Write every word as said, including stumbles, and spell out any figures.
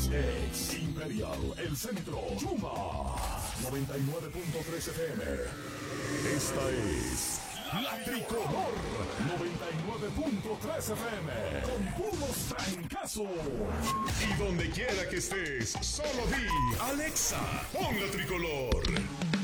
Ex Imperial, El Centro, Yuma, noventa y nueve punto tres F M. Esta es La Tricolor, noventa y nueve punto tres F M, con puros trancazos. Y donde quiera que estés, solo di, Alexa, pon La Tricolor.